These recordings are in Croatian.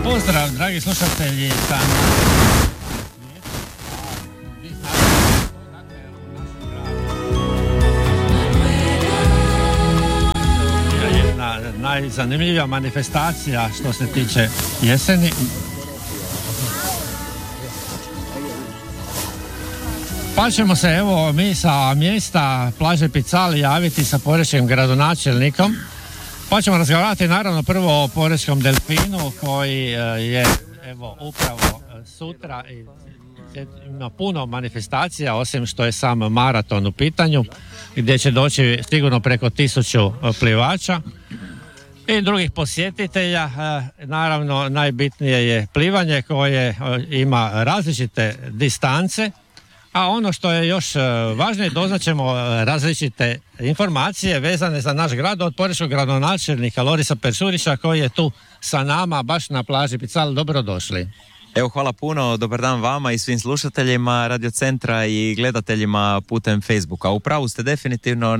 Pozdrav, dragi slušatelji, najzanimljivija manifestacija što se tiče jeseni. Pa ćemo se evo mi sa mjesta plaže Picali javiti sa porečkim gradonačelnikom. Pa ćemo razgovarati naravno prvo o porečkom delfinu koji je evo upravo sutra i ima puno manifestacija osim što je sam maraton u pitanju gdje će doći sigurno preko 1000 plivača i drugih posjetitelja. Naravno najbitnije je plivanje koje ima različite distance, a ono što je još važnije, doznaćemo različite informacije vezane za naš grad od porečkog gradonačelnika Lorisa Persurića koji je tu sa nama baš na plaži Pical. Dobrodošli. Evo, hvala puno, dobar dan vama i svim slušateljima Radio Centra i gledateljima putem Facebooka. Upravo ste definitivno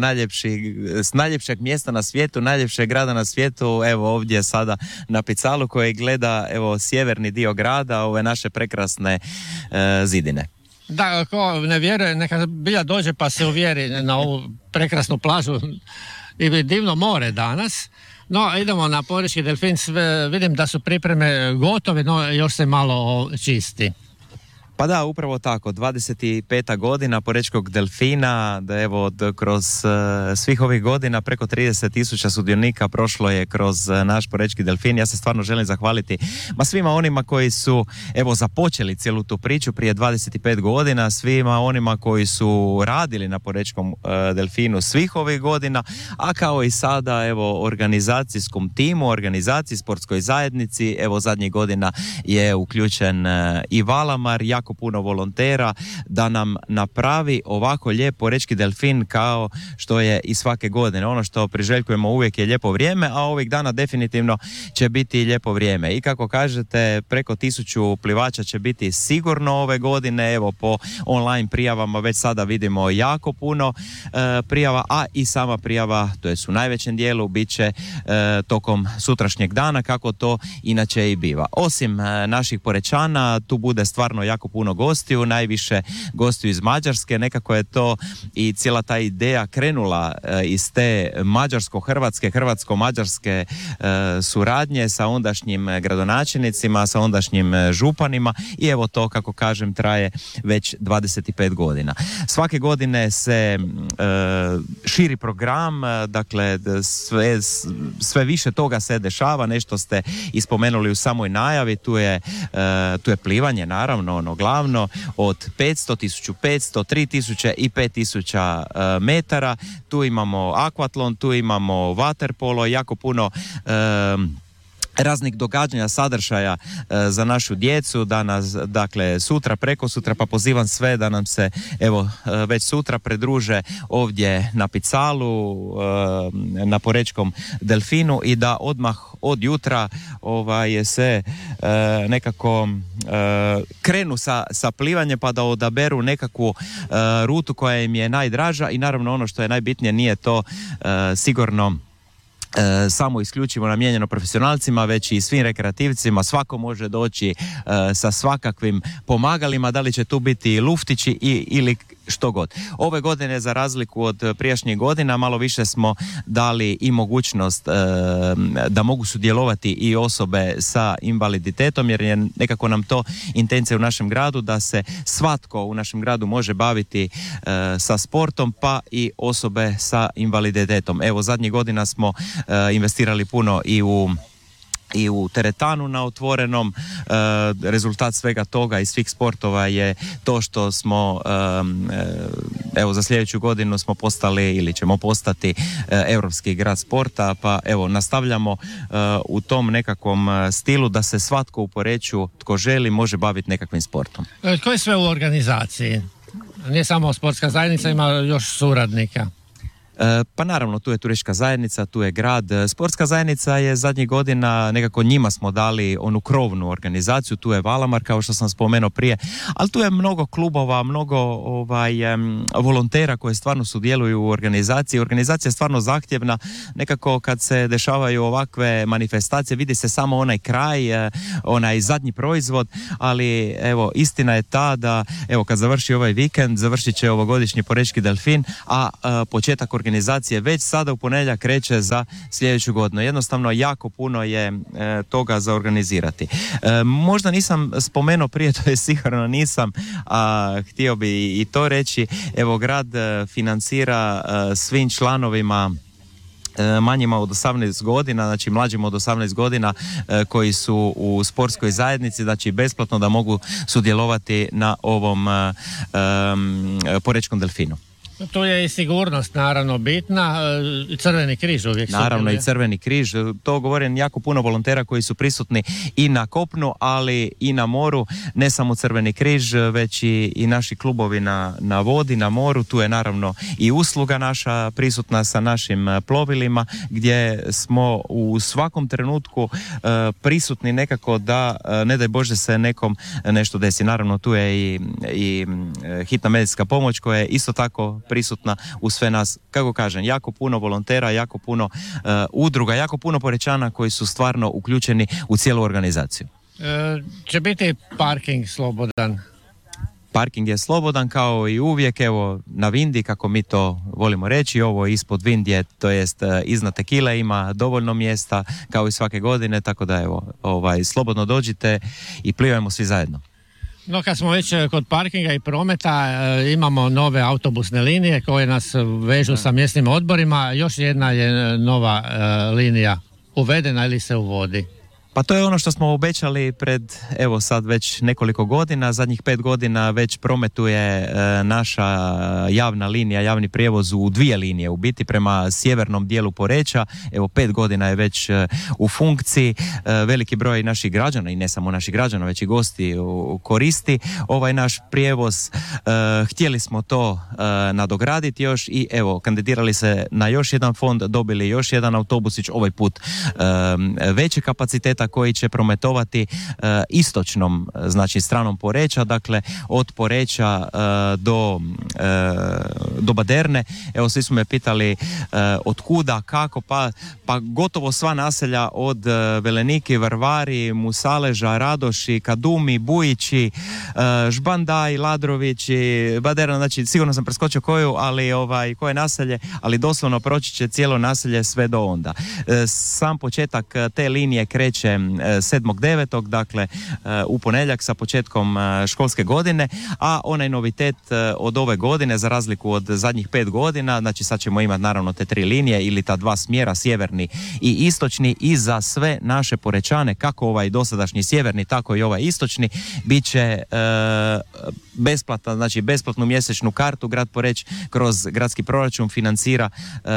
s najljepšeg mjesta na svijetu, najljepšeg grada na svijetu, evo ovdje sada na Picalu koji gleda evo sjeverni dio grada, ove naše prekrasne zidine. Da, ko ne vjeruje, neka bilja dođe pa se uvjeri na ovu prekrasnu plažu i divno more danas. No, idemo na porečki delfin, vidim da su pripreme gotove, no još se malo čisti. Pa da, upravo tako, 25. godina porečkog delfina, da evo kroz svih ovih godina preko 30.000 sudionika prošlo je kroz naš porečki delfin. Ja se stvarno želim zahvaliti svima onima koji su evo započeli cijelu tu priču prije 25 godina, svima onima koji su radili na porečkom delfinu svih ovih godina, a kao i sada evo organizacijskom timu, organizaciji, sportskoj zajednici, evo zadnjih godina je uključen i Valamar, jako puno volontera da nam napravi ovako lijep porečki delfin kao što je i svake godine. Ono što priželjkujemo uvijek je lijepo vrijeme, a ovih dana definitivno će biti lijepo vrijeme. I kako kažete, preko 1000 plivača će biti sigurno ove godine. Evo po online prijavama već sada vidimo jako puno prijava, a i sama prijava, to je u najvećem dijelu, bit će tokom sutrašnjeg dana kako to inače i biva. Osim naših Porečana, tu bude stvarno jako puno gostiju, najviše gostiju iz Mađarske. Nekako je to i cijela ta ideja krenula iz te mađarsko-hrvatske, hrvatsko-mađarske suradnje sa ondašnjim gradonačelnicima, sa ondašnjim županima i evo to, kako kažem, traje već 25 godina. Svake godine se širi program, dakle sve više toga se dešava, nešto ste ispomenuli u samoj najavi, tu je plivanje, naravno, ono glavno, od 500, 1500, 3000 i 5000 metara. Tu imamo akvatlon, tu imamo waterpolo, jako puno raznih događanja, sadržaja za našu djecu danas, dakle sutra, preko sutra, pa pozivam sve da nam se evo već sutra pridruže ovdje na Picalu, na porečkom delfinu i da odmah od jutra se nekako krenu sa plivanjem pa da odaberu nekakvu rutu koja im je najdraža i naravno ono što je najbitnije, nije to sigurno samo isključivo namijenjeno profesionalcima, već i svim rekreativcima. Svako može doći sa svakakvim pomagalima, da li će tu biti luftići ili što god. Ove godine, za razliku od prijašnjih godina, malo više smo dali i mogućnost da mogu sudjelovati i osobe sa invaliditetom, jer je nekako nam to intencija u našem gradu, da se svatko u našem gradu može baviti sa sportom, pa i osobe sa invaliditetom. Evo, zadnjih godina smo investirali puno i u teretanu na otvorenom. Rezultat svega toga i svih sportova je to što smo evo za sljedeću godinu smo postali ili ćemo postati europski grad sporta, pa evo nastavljamo u tom nekakvom stilu da se svatko u Poreču tko želi može baviti nekakvim sportom. Tko je sve u organizaciji? Nije samo sportska zajednica, ima još suradnika. Pa naravno, tu je turistička zajednica, tu je grad. Sportska zajednica je zadnjih godina, nekako njima smo dali onu krovnu organizaciju, tu je Valamar, kao što sam spomenuo prije, ali tu je mnogo klubova, mnogo volontera koji stvarno sudjeluju u organizaciji. Organizacija je stvarno zahtjevna, nekako kad se dešavaju ovakve manifestacije, vidi se samo onaj kraj, onaj zadnji proizvod, ali evo, istina je ta da, evo, kad završi ovaj vikend, završit će ovogodišnji Porečki delfin, a početak organizacije već sada u ponedjeljak kreće za sljedeću godinu. Jednostavno jako puno je toga za organizirati. Možda nisam spomenuo prije, to je sigurno nisam, a htio bi i to reći. Evo, grad financira svim članovima manjima od 18 godina, znači mlađima od 18 godina koji su u sportskoj zajednici, znači besplatno da mogu sudjelovati na ovom Porečkom delfinu. Tu je i sigurnost naravno bitna, Crveni križ uvijek naravno i Crveni križ, to govorim, jako puno volontera koji su prisutni i na kopnu, ali i na moru, ne samo Crveni križ, već i naši klubovi na vodi, na moru. Tu je naravno i usluga naša prisutna sa našim plovilima, gdje smo u svakom trenutku prisutni nekako da ne daj Bože se nekom nešto desi. Naravno tu je i hitna medicinska pomoć koja je isto tako prisutna u sve nas. Kako kažem, jako puno volontera, jako puno udruga, jako puno Porečana koji su stvarno uključeni u cijelu organizaciju. Će biti parking slobodan? Parking je slobodan kao i uvijek, evo na Vindi, kako mi to volimo reći, ovo ispod Vindije, to jest iznad Tekile, ima dovoljno mjesta kao i svake godine, tako da evo, slobodno dođite i plivajmo svi zajedno. No, kad smo već kod parkinga i prometa, imamo nove autobusne linije koje nas vežu sa mjesnim odborima. Još jedna je nova linija uvedena ili se uvodi. Pa to je ono što smo obećali pred, evo sad već nekoliko godina, zadnjih 5 godina već prometuje naša javna linija, javni prijevoz u 2 linije, u biti prema sjevernom dijelu Poreča. Evo 5 godina je već u funkciji, veliki broj naših građana i ne samo naših građana, već i gosti koristi ovaj naš prijevoz. Htjeli smo to nadograditi još i evo, kandidirali se na još jedan fond, dobili još jedan autobusić, ovaj put veće kapaciteta koji će prometovati istočnom, znači stranom Poreča, dakle od Poreča do Baderne. Evo, svi su me pitali od kuda, kako, pa gotovo sva naselja od Veleniki, Varvari, Musaleža, Radoši, Kadumi, Bujići, Žbandaj, Ladrovići, Baderna, znači sigurno sam preskočio koju, ali koje naselje, ali doslovno proći će cijelo naselje sve do onda. Sam početak te linije kreće 7.9. dakle u ponedjeljak sa početkom školske godine, a onaj novitet od ove godine, za razliku od zadnjih 5 godina, znači sad ćemo imati naravno te 3 linije ili ta 2 smjera, sjeverni i istočni, i za sve naše Porečane, kako ovaj dosadašnji sjeverni, tako i ovaj istočni, bit će besplatna, znači besplatnu mjesečnu kartu. Grad Poreč kroz gradski proračun financira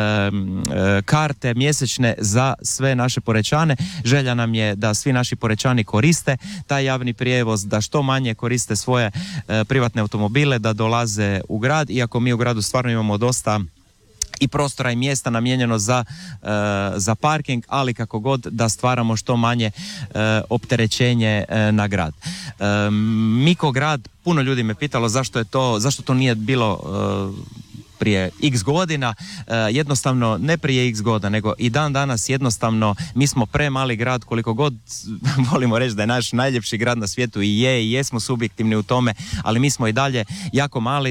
karte mjesečne za sve naše Porečane. Želja nam je da svi naši Porečani koriste taj javni prijevoz, da što manje koriste svoje privatne automobile, da dolaze u grad, iako mi u gradu stvarno imamo dosta i prostora i mjesta namijenjeno za parking, ali kako god da stvaramo što manje opterećenje na grad. Mi ko grad, puno ljudi me pitalo zašto to nije bilo prije x godina, jednostavno ne prije x godina, nego i dan danas jednostavno mi smo premali grad, koliko god volimo reći da je naš najljepši grad na svijetu i jesmo subjektivni u tome, ali mi smo i dalje jako mali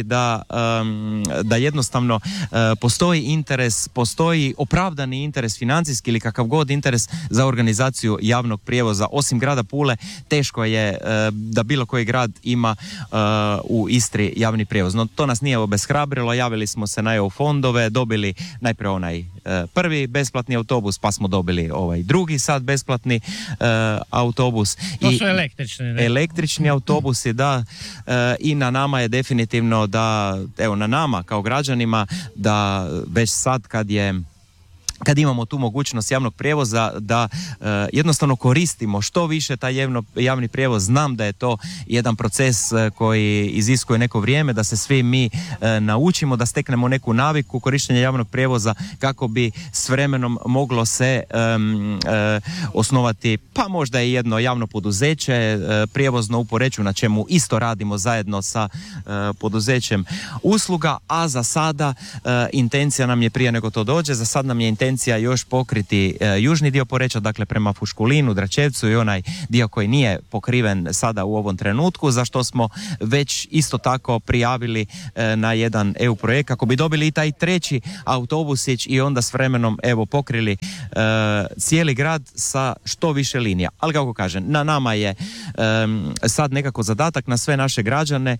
da jednostavno postoji interes, postoji opravdani interes, financijski ili kakav god interes za organizaciju javnog prijevoza. Osim grada Pule, teško je da bilo koji grad ima u Istri javni prijevoz. No to nas nije obeshrabrilo, javili smo se na EU fondove, dobili najprije onaj prvi besplatni autobus, pa smo dobili ovaj drugi sad besplatni autobus. To su električni, ne? Električni autobusi, da, i na nama je definitivno da, evo na nama kao građanima, da već sad kad je kad imamo tu mogućnost javnog prijevoza da jednostavno koristimo što više taj javni prijevoz. Znam da je to jedan proces koji iziskuje neko vrijeme, da se svi mi naučimo, da steknemo neku naviku korištenja javnog prijevoza kako bi s vremenom moglo se osnovati pa možda i jedno javno poduzeće prijevozno u Poreču, na čemu isto radimo zajedno sa poduzećem usluga, a za sada intencija nam je, prije nego to dođe, za sad nam je intencija još pokriti južni dio Poreča, dakle prema Fuškulinu, Dračevcu i onaj dio koji nije pokriven sada u ovom trenutku, za što smo već isto tako prijavili na jedan EU projekt kako bi dobili i taj treći autobusić i onda s vremenom pokrili cijeli grad sa što više linija. Ali kako kažem, na nama je sad nekako zadatak, na sve naše građane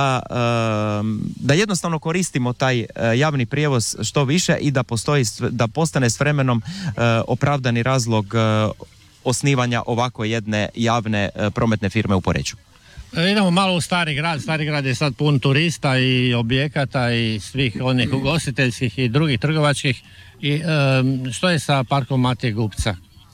da jednostavno koristimo taj javni prijevoz što više i da postane s vremenom opravdani razlog osnivanja ovako jedne javne prometne firme u Poreču. Idemo malo u Stari grad. Stari grad je sad pun turista i objekata i svih onih ugostiteljskih i drugih trgovačkih. I što je sa parkom Matije Gupca?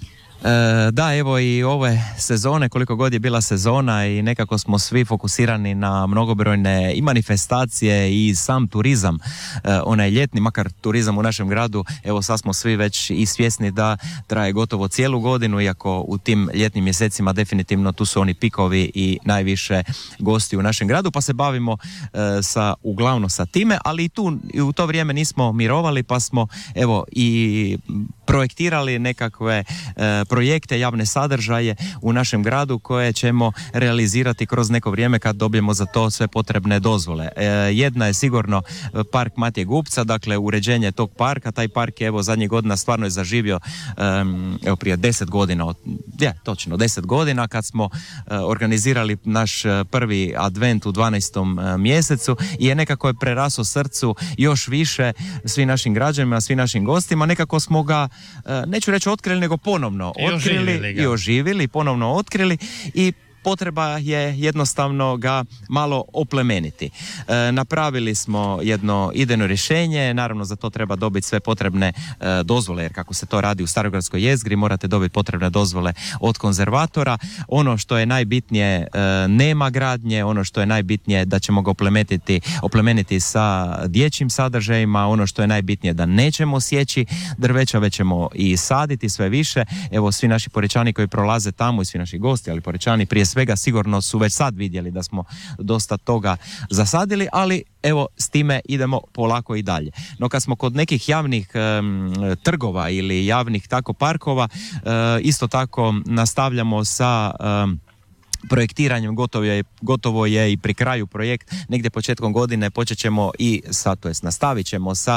Da, evo i ove sezone, koliko god je bila sezona i nekako smo svi fokusirani na mnogobrojne i manifestacije i sam turizam, onaj ljetni, makar turizam u našem gradu, evo sad smo svi već i svjesni da traje gotovo cijelu godinu, iako u tim ljetnim mjesecima definitivno tu su oni pikovi i najviše gosti u našem gradu, pa se bavimo uglavnom sa time, ali i u to vrijeme nismo mirovali, pa smo evo i projektirali nekakve projekte, javne sadržaje u našem gradu koje ćemo realizirati kroz neko vrijeme kad dobijemo za to sve potrebne dozvole. Jedna je sigurno park Matije Gupca, dakle uređenje tog parka. Taj park je zadnjih godina stvarno je zaživio prije 10 godina, točno 10 godina kad smo organizirali naš prvi advent u 12. mjesecu i je nekako je prerasao srcu još više svim našim građanima, svim našim gostima. Nekako smo ga, neću reći otkrili, nego ponovno otkrili i oživili, ponovno otkrili i potreba je jednostavno ga malo oplemeniti. Napravili smo jedno idejno rješenje, naravno za to treba dobiti sve potrebne dozvole, jer kako se to radi u Starogradskoj jezgri, morate dobiti potrebne dozvole od konzervatora. Ono što je najbitnije, nema gradnje, ono što je najbitnije da ćemo ga oplemeniti sa dječjim sadržajima, ono što je najbitnije da nećemo sjeći drveća, već ćemo i saditi sve više. Evo, svi naši Porečani koji prolaze tamo i svi naši gosti, ali Porečani prije svega sigurno su već sad vidjeli da smo dosta toga zasadili, ali evo s time idemo polako i dalje. No kad smo kod nekih javnih trgova ili javnih tako parkova, isto tako nastavljamo sa projektiranjem, gotovo je i pri kraju projekt, negdje početkom godine počet ćemo nastavit ćemo sa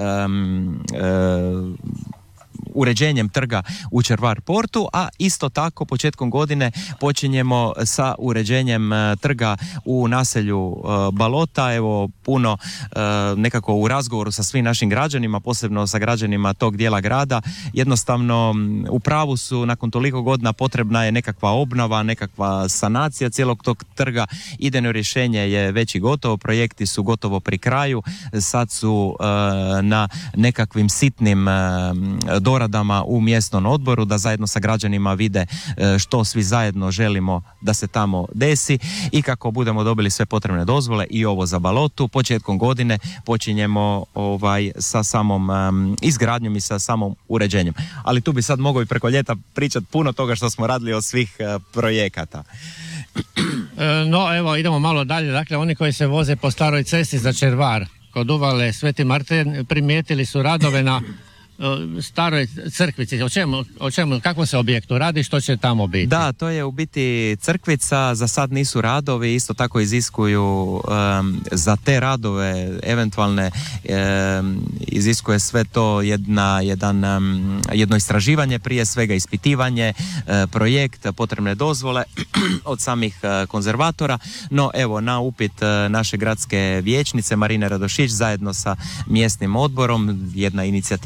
uređenjem trga u Červar portu, a isto tako početkom godine počinjemo sa uređenjem trga u naselju Balota. Evo, puno nekako u razgovoru sa svim našim građanima, posebno sa građanima tog dijela grada, jednostavno u pravu su, nakon toliko godina potrebna je nekakva obnova, nekakva sanacija cijelog tog trga. Idejno rješenje je već i gotovo, projekti su gotovo pri kraju, sad su na nekakvim sitnim doradama u mjesnom odboru, da zajedno sa građanima vide što svi zajedno želimo da se tamo desi, i kako budemo dobili sve potrebne dozvole i ovo za Balotu, početkom godine počinjemo sa samom izgradnjom i sa samom uređenjem. Ali tu bi sad mogao i preko ljeta pričati puno toga što smo radili od svih projekata. No, evo, idemo malo dalje. Dakle, oni koji se voze po staroj cesti za Červar kod uvale Sveti Martin primijetili su radove na staroj crkvici. O čemu, kakvom se objektu radi, što će tamo biti? Da, to je u biti crkvica, za sad nisu radovi, isto tako iziskuju za te radove eventualne iziskuje sve to jedno istraživanje, prije svega ispitivanje, projekt, potrebne dozvole od samih konzervatora. No evo, na upit naše gradske vijećnice Marine Radošić zajedno sa mjesnim odborom, jedna inicijativa njihova,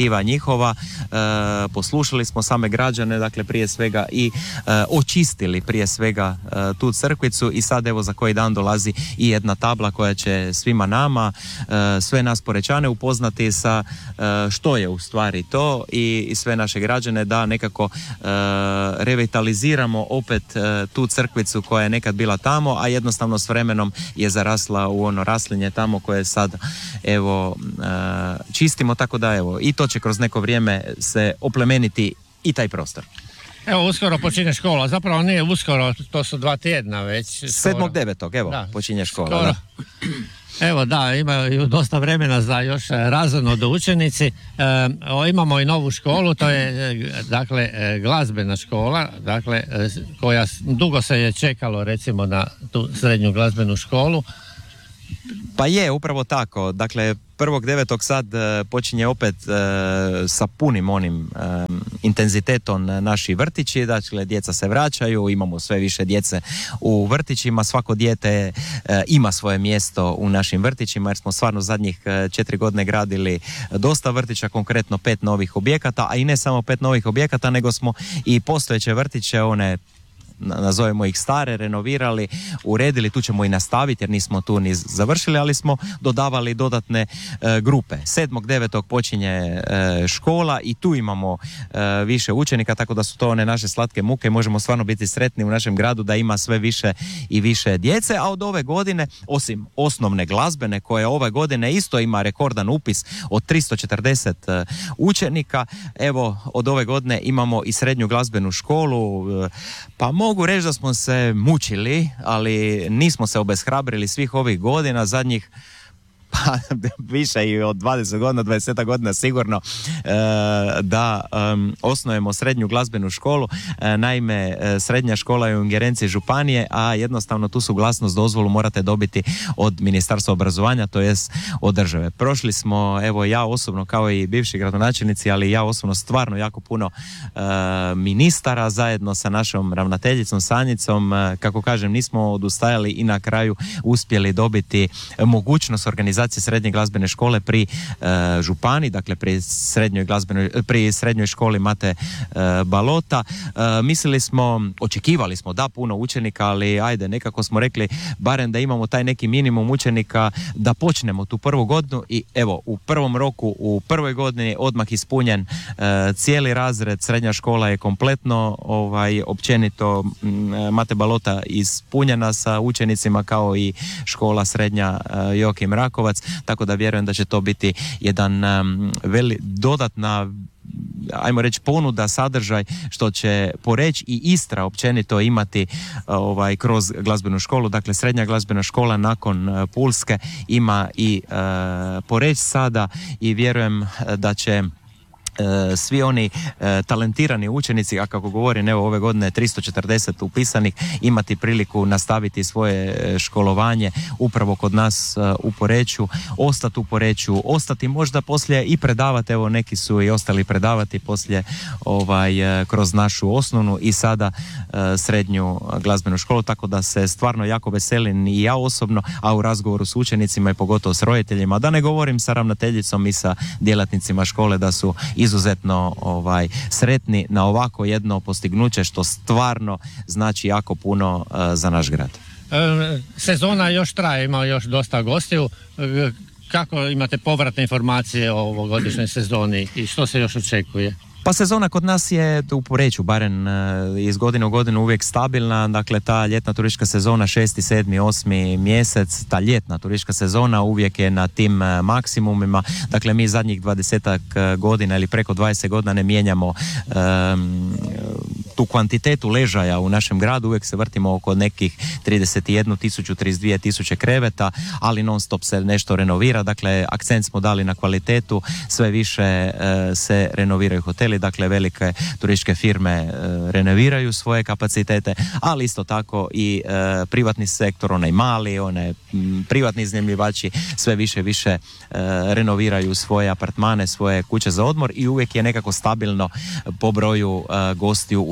stihova, poslušali smo same građane, dakle prije svega i očistili prije svega tu crkvicu i sad evo za koji dan dolazi i jedna tabla koja će svima nama, sve nas Porečane upoznati sa što je u stvari to i sve naše građane da nekako revitaliziramo opet tu crkvicu koja je nekad bila tamo, a jednostavno s vremenom je zarasla u ono raslinje tamo koje sad evo čistimo, tako da evo i to će kroz neko vrijeme se oplemeniti i taj prostor. Evo, uskoro počinje škola, zapravo nije uskoro, to su 2 tjedna već. 7.9. evo, da, počinje škola. Da. Evo da, imaju dosta vremena za još razonodu učenici. Imamo i novu školu, to je dakle glazbena škola, dakle koja dugo se je čekalo recimo na tu srednju glazbenu školu. Pa je, upravo tako. Dakle, 1.9. sad počinje opet sa punim onim intenzitetom naši vrtići, dakle djeca se vraćaju, imamo sve više djece u vrtićima, svako dijete ima svoje mjesto u našim vrtićima jer smo stvarno zadnjih 4 godine gradili dosta vrtića, konkretno 5 novih objekata, a i ne samo 5 novih objekata, nego smo i postojeće vrtiće, one nazovemo ih stare, renovirali, uredili, tu ćemo i nastaviti jer nismo tu ni završili, ali smo dodavali dodatne grupe. 7.9. počinje škola i tu imamo više učenika, tako da su to one naše slatke muke, možemo stvarno biti sretni u našem gradu da ima sve više i više djece, a od ove godine, osim osnovne glazbene koje ove godine isto ima rekordan upis od 340 učenika, evo od ove godine imamo i srednju glazbenu školu, pa mogu reći da smo se mučili, ali nismo se obeshrabrili svih ovih godina, zadnjih pa više i od 20 godina, 20 godina sigurno, da osnujemo srednju glazbenu školu. Naime, srednja škola je u ingerenciji županije, a jednostavno tu suglasnost, dozvolu morate dobiti od Ministarstva obrazovanja, to jest od države. Prošli smo, evo ja osobno kao i bivši gradonačelnici, ali ja osobno stvarno jako puno ministara zajedno sa našom ravnateljicom Sanjicom, kako kažem, nismo odustajali i na kraju uspjeli dobiti mogućnost organizacije srednje glazbene škole pri županiji, dakle pri srednjoj školi Mate Balota. Mislili smo, očekivali smo da puno učenika, ali ajde, nekako smo rekli barem da imamo taj neki minimum učenika da počnemo tu prvu godinu i evo u prvom roku, u prvoj godini odmah ispunjen cijeli razred, srednja škola je kompletno općenito Mate Balota ispunjena sa učenicima kao i škola srednja Joakim Rakovac, tako da vjerujem da će to biti jedan dodatna, ajmo reći, ponuda, sadržaj što će Poreč i Istra općenito imati kroz glazbenu školu. Dakle, srednja glazbena škola nakon Pulske ima i Poreč sada i vjerujem da će svi oni talentirani učenici, a kako govorim, evo ove godine 340 upisanih, imati priliku nastaviti svoje školovanje upravo kod nas u Poreču, ostati u Poreču, ostati možda poslije i predavati, evo neki su i ostali predavati poslije kroz našu osnovnu i sada srednju glazbenu školu, tako da se stvarno jako veselim i ja osobno, a u razgovoru s učenicima i pogotovo s roditeljima, da ne govorim sa ravnateljicom i sa djelatnicima škole, da su izuzetno sretni na ovako jedno postignuće što stvarno znači jako puno za naš grad. Sezona još traje, ima još dosta gostiju. Kako imate povratne informacije o ovogodišnjoj sezoni i što se još očekuje? Pa sezona kod nas je u Poreču barem iz godine u godinu uvijek stabilna, dakle ta ljetna turistička sezona 6., 7., 8. mjesec, ta ljetna turistička sezona uvijek je na tim maksimumima, dakle mi zadnjih 20 godina ili preko 20 godina ne mijenjamo tu kvantitetu ležaja u našem gradu, uvijek se vrtimo oko nekih 31.000, 32.000 kreveta, ali non stop se nešto renovira, dakle akcent smo dali na kvalitetu, sve više se renoviraju hoteli, dakle velike turističke firme renoviraju svoje kapacitete, ali isto tako i privatni sektor, onaj mali, one privatni iznajmljivači sve više renoviraju svoje apartmane, svoje kuće za odmor i uvijek je nekako stabilno po broju gostiju u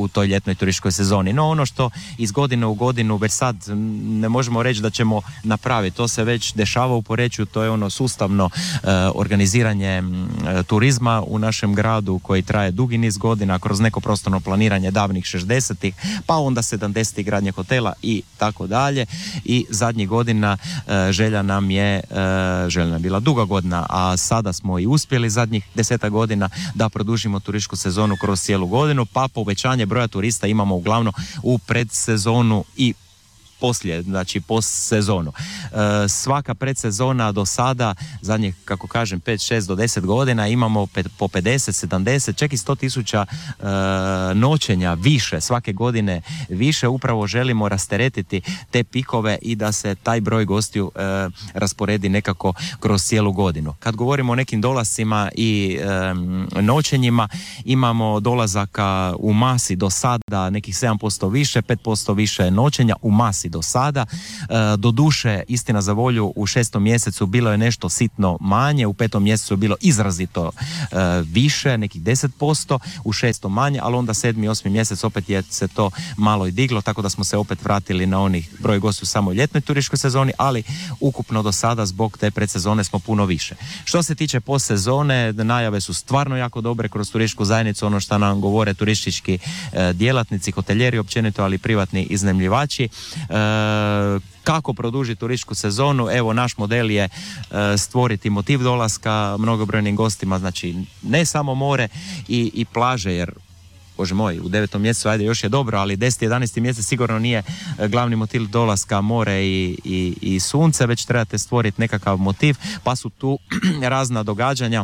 toj ljetnoj turističkoj sezoni. No ono što iz godine u godinu već sad ne možemo reći da ćemo napraviti, to se već dešava u Poreču, to je ono sustavno organiziranje turizma u našem gradu koji traje dugi niz godina kroz neko prostorno planiranje davnih 60-ih, pa onda 70-ih gradnje hotela i tako dalje. I zadnjih godina želja nam je bila duga godina, a sada smo i uspjeli zadnjih 10 godina da produžimo turističku sezonu kroz cijelu godinu, pa povećanje broja turista imamo uglavnom u predsezonu i poslije, znači post sezonu. Svaka predsezona do sada, zadnjih, kako kažem, 5, 6 do 10 godina imamo po 50, 70, čak i 100,000 noćenja više, svake godine više. Upravo želimo rasteretiti te pikove i da se taj broj gostiju rasporedi nekako kroz cijelu godinu. Kad govorimo o nekim dolascima i noćenjima, imamo dolazaka u masi do sada nekih 7% više, 5% više noćenja u masi do sada. Doduše, istina za volju, u 6. mjesecu bilo je nešto sitno manje, u 5. mjesecu je bilo izrazito više, nekih 10%, u 6. manje, ali onda 7. i 8. mjesec opet je se to malo i diglo, tako da smo se opet vratili na onih broj gostiju samo u ljetnoj turističkoj sezoni, ali ukupno do sada zbog te predsezone smo puno više. Što se tiče postsezone, najave su stvarno jako dobre kroz turističku zajednicu, ono što nam govore turistički djelatnici, hotelijeri općenito, ali i privatni iznajmljivači. Kako produžiti turističku sezonu? Evo, naš model je stvoriti motiv dolaska mnogobrojnim gostima, znači ne samo more i plaže, jer Bože moj, u 9. mjesecu ajde još je dobro, ali 10. 11. mjesec sigurno nije glavni motiv dolaska more i sunce, već trebate stvoriti nekakav motiv, pa su tu razna događanja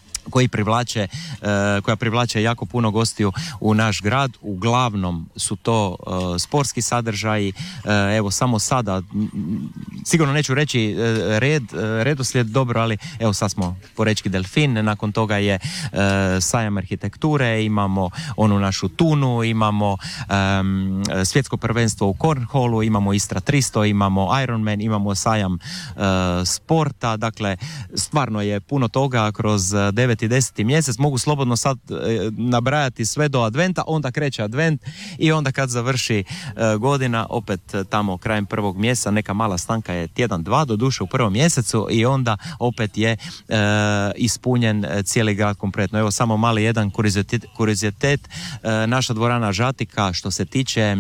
koja privlače jako puno gostiju u naš grad. Uglavnom su to sportski sadržaji. Evo, samo sada, sigurno neću reći redoslijed dobro, ali evo sad smo Porečki delfin, nakon toga je sajam arhitekture, imamo onu našu tunu, imamo svjetsko prvenstvo u kornholu, imamo Istra 300, imamo Ironman, imamo sajam sporta. Dakle, stvarno je puno toga kroz 9. i 10. mjesec. Mogu slobodno sad nabrajati sve do adventa, onda kreće advent i onda kad završi godina, opet tamo krajem 1. mjeseca neka mala stanka je tjedan, dva, do duše u 1. mjesecu i onda opet je ispunjen cijeli grad kompletno. Evo samo mali jedan kuriozitet, naša dvorana Žatika što se tiče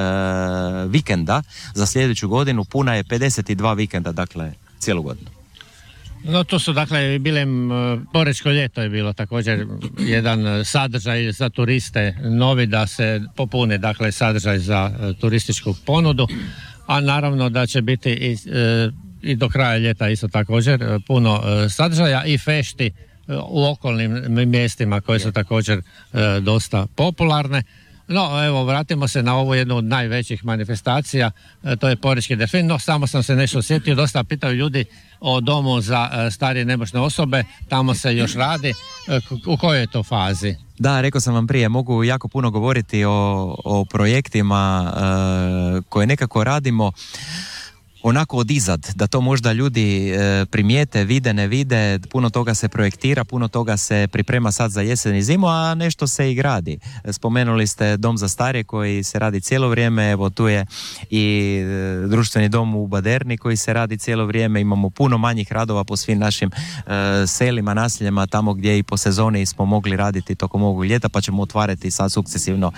vikenda za sljedeću godinu puna je 52 vikenda, dakle cijelu godinu. No, to su dakle bile Porečko ljeto je bilo također jedan sadržaj za turiste novi, da se popune dakle sadržaj za turističku ponudu, a naravno da će biti i do kraja ljeta isto također puno sadržaja i fešti u okolnim mjestima koje su također dosta popularne. No, evo, vratimo se na ovu jednu od najvećih manifestacija, to je Porečki delfin. No, samo sam se nešto sjetio, dosta pitaju ljudi o domu za starije nemoćne osobe, tamo se još radi, u kojoj je to fazi? Da, rekao sam vam prije, mogu jako puno govoriti o projektima koje nekako radimo onako od izad, da to možda ljudi primijete, vide, ne vide, puno toga se projektira, puno toga se priprema sad za jesen i zimu, a nešto se i gradi. Spomenuli ste dom za starije koji se radi cijelo vrijeme, evo tu je i društveni dom u Baderni koji se radi cijelo vrijeme, imamo puno manjih radova po svim našim selima, naseljima, tamo gdje i po sezoni smo mogli raditi tokom ovog ljeta, pa ćemo otvarati sad sukcesivno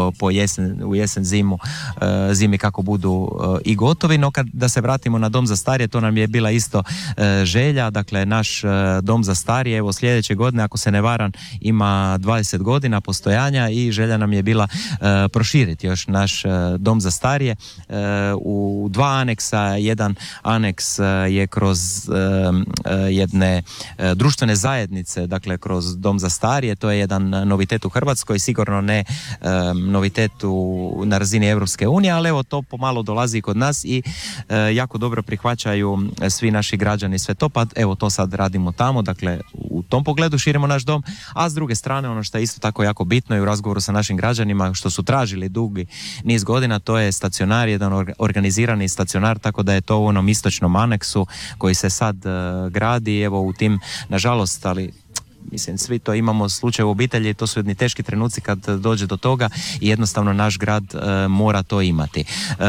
u jesen, zimi kako budu i gotovi. No da se vratimo na dom za starije, to nam je bila isto želja, dakle naš dom za starije, evo sljedeće godine, ako se ne varam, ima 20 godina postojanja i želja nam je bila proširiti još naš dom za starije u 2 aneksa. Jedan aneks je kroz jedne društvene zajednice, dakle kroz dom za starije, to je jedan novitet u Hrvatskoj, sigurno ne novitet na razini Europske unije, ali evo to pomalo dolazi kod nas i jako dobro prihvaćaju svi naši građani sve to, pa evo to sad radimo tamo, dakle u tom pogledu širimo naš dom, a s druge strane ono što je isto tako jako bitno i u razgovoru sa našim građanima što su tražili dugi niz godina, to je stacionar, jedan organizirani stacionar, tako da je to u onom istočnom aneksu koji se sad gradi, evo u tim, nažalost, ali mislim, svi to imamo slučaj u obitelji, to su jedni teški trenuci kad dođe do toga i jednostavno naš grad mora to imati.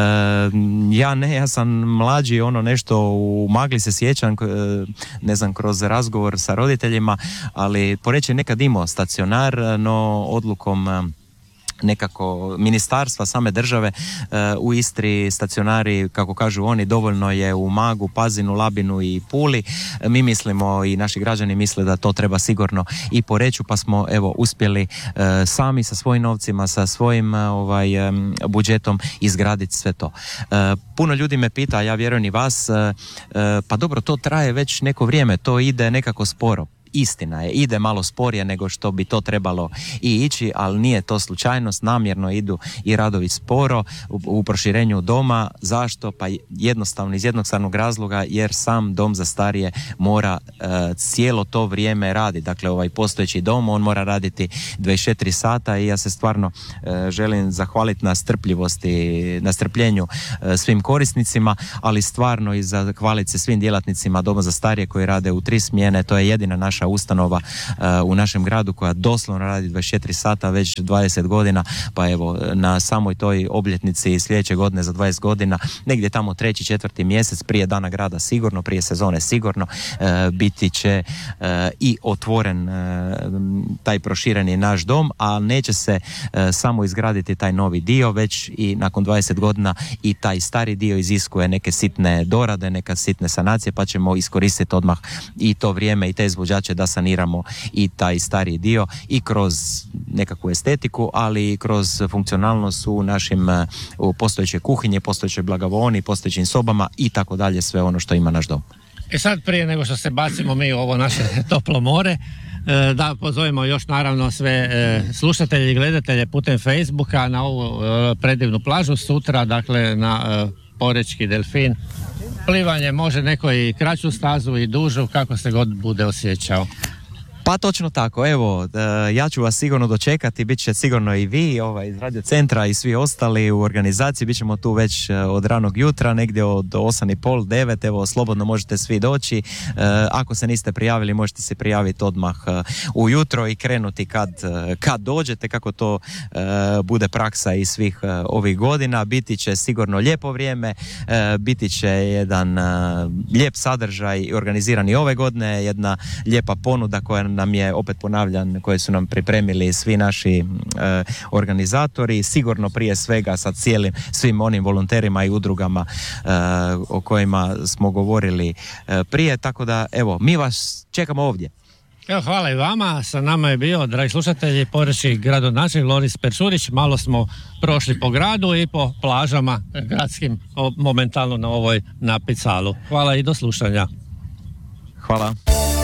Ja sam mlađi, nešto u magli se sjećam, ne znam, kroz razgovor sa roditeljima, ali Poreč je nekad imao stacionar, no odlukom nekako ministarstva, same države, u Istri stacionari, kako kažu oni, dovoljno je u Magu, Pazinu, Labinu i Puli. Mi mislimo i naši građani misle da to treba sigurno i Poreču, pa smo uspjeli sami sa svojim novcima, sa svojim budžetom izgraditi sve to. Puno ljudi me pita, ja vjerujem i vas, pa dobro, to traje već neko vrijeme, to ide nekako sporo. Istina je, ide malo sporije nego što bi to trebalo i ići, ali nije to slučajnost, namjerno idu i radovi sporo u proširenju doma. Zašto? Pa jednostavno iz jednostavnog razloga, jer sam dom za starije mora cijelo to vrijeme raditi. Dakle, ovaj postojeći dom, on mora raditi 24 sata i ja se stvarno želim zahvaliti na strpljivosti, na strpljenju svim korisnicima, ali stvarno i zahvaliti se svim djelatnicima doma za starije koji rade u 3 smjene. To je jedina naša ustanova u našem gradu koja doslovno radi 24 sata već 20 godina, pa evo na samoj toj obljetnici sljedeće godine za 20 godina, negdje tamo 3. 4. mjesec prije Dana grada sigurno, prije sezone sigurno, biti će i otvoren taj prošireni naš dom, a neće se samo izgraditi taj novi dio, već i nakon 20 godina i taj stari dio iziskuje neke sitne dorade, neka sitne sanacije, pa ćemo iskoristiti odmah i to vrijeme i te izvođače da saniramo i taj stariji dio i kroz nekakvu estetiku, ali i kroz funkcionalnost u našim postojeće kuhinje, postojeće blagovoni, postojećim sobama i tako dalje, sve ono što ima naš dom. Sad prije nego što se bacimo mi u ovo naše toplo more, da pozovemo još naravno sve slušatelje i gledatelje putem Facebooka na ovu predivnu plažu sutra, dakle na Porečki delfin. Plivanje može neko i kraću stazu i dužu, kako se god bude osjećao. Pa točno tako, evo, ja ću vas sigurno dočekati, bit će sigurno i vi iz Radio Centra i svi ostali u organizaciji, bit ćemo tu već od ranog jutra, negdje od 8:30, 9, evo, slobodno možete svi doći, ako se niste prijavili, možete se prijaviti odmah ujutro i krenuti kad dođete, kako to bude praksa i svih ovih godina. Biti će sigurno lijepo vrijeme, biti će jedan lijep sadržaj organiziran i ove godine, jedna lijepa ponuda koja nam je, opet ponavljam, koje su nam pripremili svi naši organizatori, sigurno prije svega sa svim onim volonterima i udrugama o kojima smo govorili prije, tako da evo, mi vas čekamo ovdje. Evo, hvala i vama, sa nama je bio, dragi slušatelji, porečki gradonačelnik Loris Peršurić. Malo smo prošli po gradu i po plažama gradskim, momentalno na ovoj na Picalu. Hvala i do slušanja. Hvala.